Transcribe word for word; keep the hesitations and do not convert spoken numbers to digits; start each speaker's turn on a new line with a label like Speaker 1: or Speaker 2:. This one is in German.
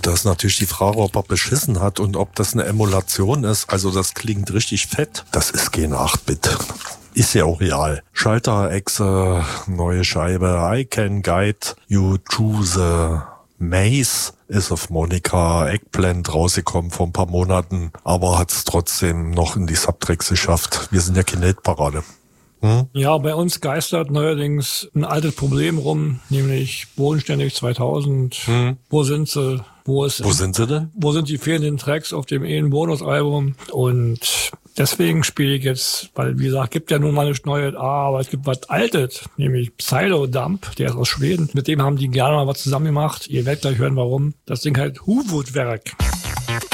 Speaker 1: da ist natürlich die Frage, ob er beschissen hat und ob das eine Emulation ist. Also das klingt richtig fett. Das ist kein acht Bit. Ist ja auch real. Schalter, Echse, neue Scheibe. I can guide you to the maze. Ist auf Monika Eggplant rausgekommen vor ein paar Monaten, aber hat es trotzdem noch in die Subtracks geschafft. Wir sind ja keine Hitparade. Hm?
Speaker 2: Ja, bei uns geistert neuerdings ein altes Problem rum, nämlich bodenständig zweitausend. Hm. Wo sind sie? Wo ist,
Speaker 1: Wo sind sie denn?
Speaker 2: Wo sind die fehlenden Tracks auf dem E-Bonus-Album? Und deswegen spiele ich jetzt, weil wie gesagt, gibt ja nun mal eine neue, ah, aber es gibt was Altes, nämlich Psylodump, der ist aus Schweden. Mit dem haben die gerne mal was zusammen gemacht. Ihr werdet gleich hören, warum. Das Ding halt Huvudwerk.